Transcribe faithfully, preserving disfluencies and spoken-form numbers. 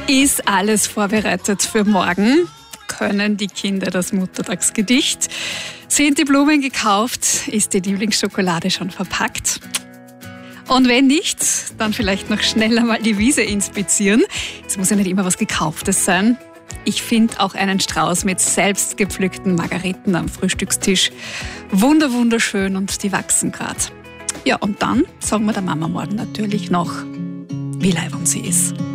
Ist alles vorbereitet für morgen? Können die Kinder das Muttertagsgedicht? Sind die Blumen gekauft? Ist die Lieblingsschokolade schon verpackt? Und wenn nicht, dann vielleicht noch schneller mal die Wiese inspizieren. Es muss ja nicht immer was Gekauftes sein. Ich finde auch einen Strauß mit selbst gepflückten Margariten am Frühstückstisch wunder wunderschön und die wachsen gerade. Ja, und dann sagen wir der Mama morgen natürlich noch, wie leibend sie ist.